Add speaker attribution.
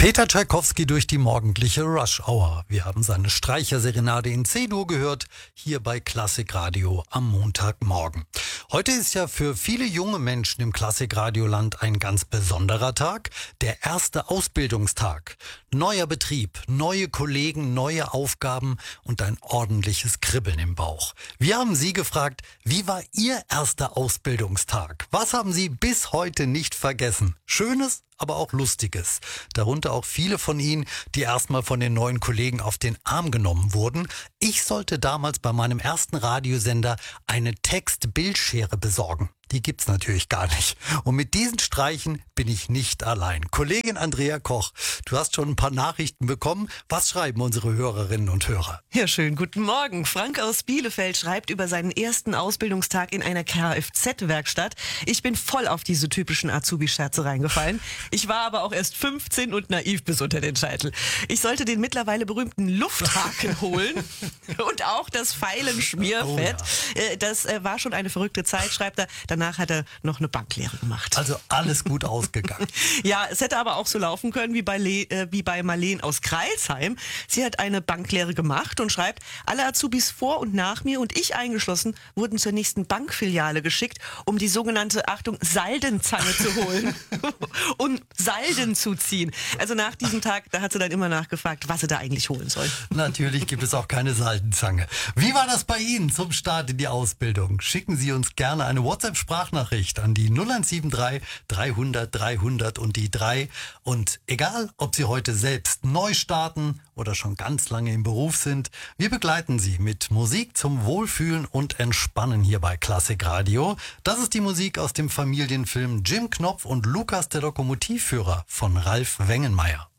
Speaker 1: Peter Tschaikowski durch die morgendliche Rush Hour. Wir haben seine Streicherserenade in C-Dur gehört, hier bei Klassikradio am Montagmorgen. Heute ist ja für viele junge Menschen im Klassikradioland ein ganz besonderer Tag, der erste Ausbildungstag. Neuer Betrieb, neue Kollegen, neue Aufgaben und ein ordentliches Kribbeln im Bauch. Wir haben Sie gefragt, wie war Ihr erster Ausbildungstag? Was haben Sie bis heute nicht vergessen? Schönes, aber auch Lustiges. Darunter auch viele von Ihnen, die erstmal von den neuen Kollegen auf den Arm genommen wurden. Ich sollte damals bei meinem ersten Radiosender eine Text-Bildschere besorgen. Die gibt's natürlich gar nicht. Und mit diesen Streichen bin ich nicht allein. Kollegin Andrea Koch, du hast schon ein paar Nachrichten bekommen. Was schreiben unsere Hörerinnen und Hörer?
Speaker 2: Ja, schönen guten Morgen. Frank aus Bielefeld schreibt über seinen ersten Ausbildungstag in einer Kfz-Werkstatt. Ich bin voll auf diese typischen Azubi-Scherze reingefallen. Ich war aber auch erst 15 und naiv bis unter den Scheitel. Ich sollte den mittlerweile berühmten Lufthaken holen und auch das Feilenschmierfett.
Speaker 1: Oh ja.
Speaker 2: Das war schon eine verrückte Zeit, schreibt er. Danach hat er noch eine Banklehre gemacht.
Speaker 1: Also alles gut ausgegangen.
Speaker 2: Ja, es hätte aber auch so laufen können wie bei Marleen aus Crailsheim. Sie hat eine Banklehre gemacht und schreibt, alle Azubis vor und nach mir und ich eingeschlossen wurden zur nächsten Bankfiliale geschickt, um die sogenannte, Achtung, Saldenzange zu holen und Salden zu ziehen. Also nach diesem Tag, da hat sie dann immer nachgefragt, was sie da eigentlich holen soll.
Speaker 1: Natürlich gibt es auch keine Saldenzange. Wie war das bei Ihnen zum Start in die Ausbildung? Schicken Sie uns gerne eine WhatsApp-Sprachnachricht an die 0173 300 300 und die 3. Und egal, ob Sie heute selbst neu starten oder schon ganz lange im Beruf sind, wir begleiten Sie mit Musik zum Wohlfühlen und Entspannen hier bei Klassikradio. Das ist die Musik aus dem Familienfilm Jim Knopf und Lukas der Lokomotivführer von Ralf Wengenmeier.